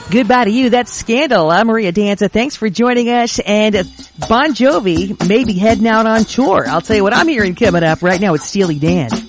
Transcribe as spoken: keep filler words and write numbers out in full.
Goodbye to you. That's Scandal. I'm Maria Danza. Thanks for joining us. And Bon Jovi may be heading out on tour. I'll tell you what I'm hearing coming up right now with Steely Dan.